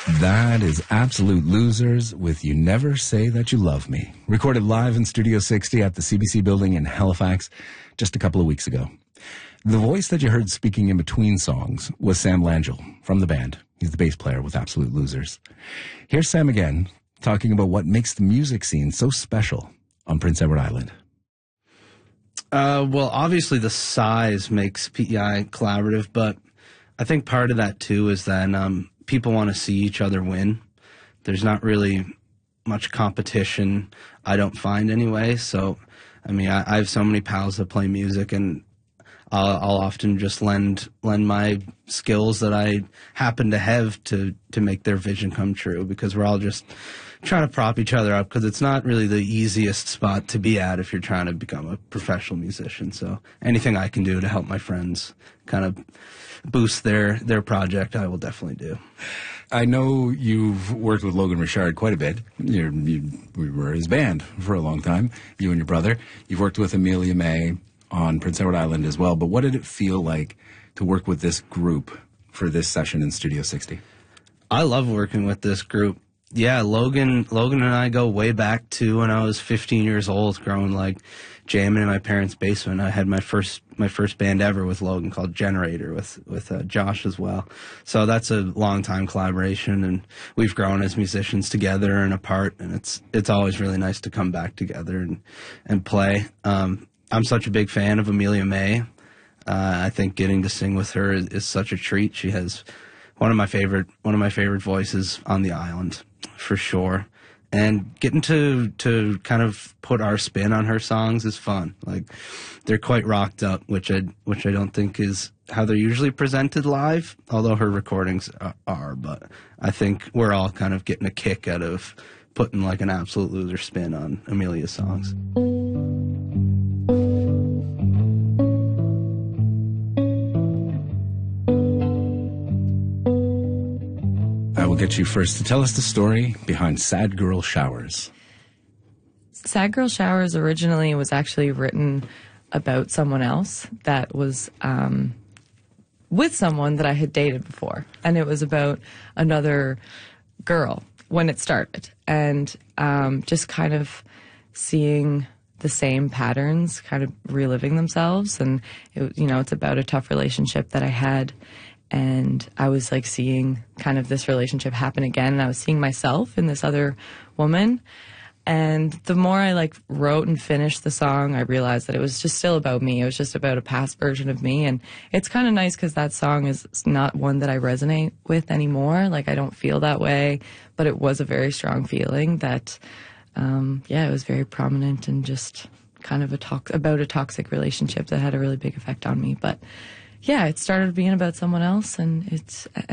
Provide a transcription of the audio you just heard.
That is Absolute Losers with You Never Say That You Love Me, recorded live in Studio 60 at the CBC building in Halifax just a couple of weeks ago. The voice that you heard speaking in between songs was Sam Langell from the band. He's the bass player with Absolute Losers. Here's Sam again, talking about what makes the music scene so special on Prince Edward Island. Well, obviously the size makes PEI collaborative, but I think part of that too is that people want to see each other win. There's not really much competition, I don't find anyway. So, I mean, I have so many pals that play music, and I'll often just lend my skills that I happen to have to make their vision come true, because we're all just trying to prop each other up, because it's not really the easiest spot to be at if you're trying to become a professional musician. So anything I can do to help my friends kind of boost their project, I will definitely do. I know you've worked with Logan Richard quite a bit. We were his band for a long time, you and your brother. You've worked with Amelia May on Prince Edward Island as well, but what did it feel like to work with this group for this session in Studio 60? I love working with this group. Yeah, Logan and I go way back to when I was 15 years old, growing like jamming in my parents' basement. I had my first band ever with Logan called Generator with Josh as well. So that's a long time collaboration, and we've grown as musicians together and apart, and it's always really nice to come back together and play. I'm such a big fan of Amelia May. I think getting to sing with her is such a treat. She has one of my favorite voices on the island, for sure. And getting to kind of put our spin on her songs is fun. Like, they're quite rocked up, which I don't think is how they're usually presented live, although her recordings are. But I think we're all kind of getting a kick out of putting like an Absolute Loser spin on Amelia's songs. I will get you first to tell us the story behind Sad Girl Showers. Sad Girl Showers originally was actually written about someone else that was with someone that I had dated before. And it was about another girl when it started. And just kind of seeing the same patterns kind of reliving themselves. And, it's about a tough relationship that I had. And I was like seeing kind of this relationship happen again, and I was seeing myself in this other woman. And the more I like wrote and finished the song, I realized that it was just still about me. It was just about a past version of me. And it's kind of nice because that song is not one that I resonate with anymore. Like, I don't feel that way, but it was a very strong feeling that, it was very prominent and just kind of about a toxic relationship that had a really big effect on me. But yeah, it started being about someone else, and it's